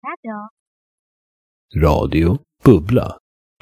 Radio Bubbla.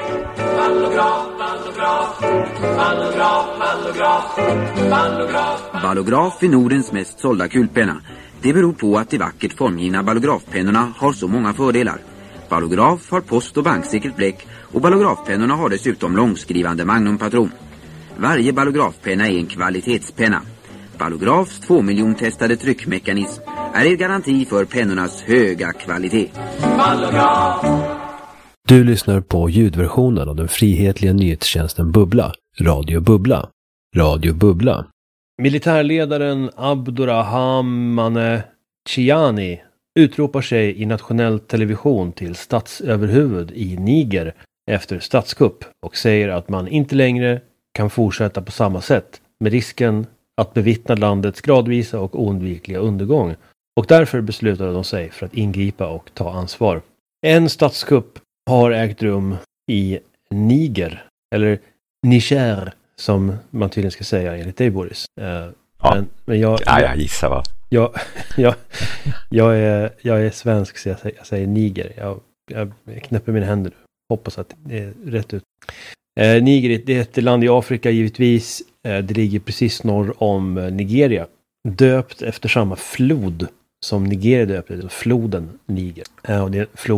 Ballograf är Nordens mest sålda kulpenna. Det beror på att de vackert formgivna ballografpennorna har så många fördelar. Ballograf har post- och banksäkert bläck och ballografpennorna har dessutom långskrivande magnumpatron. Varje ballografpenna är en kvalitetspenna. Ballografs 2 miljon-testade tryckmekanism är en garanti för pennornas höga kvalitet. Ballograf! Du lyssnar på ljudversionen av den frihetliga nyhetstjänsten Bubbla, Radio Bubbla. Radio Bubbla. Militärledaren Abdurrahmane Chiani utropar sig i nationell television till statsöverhuvud i Niger efter statskupp och säger att man inte längre kan fortsätta på samma sätt med risken att bevittna landets gradvisa och oundvikliga undergång. Och därför beslutade de sig för att ingripa och ta ansvar. En statskupp har ägt rum i Niger, eller Niger som man tydligen ska säga enligt dig, Boris. Men jag gissar va? Jag är svensk så jag säger Niger. Jag knäpper mina händer. Hoppas att det är rätt ut. Niger, det är ett land i Afrika givetvis. Det ligger precis norr om Nigeria. Döpt efter samma flod som Nigeria döpte, floden Niger. Och det är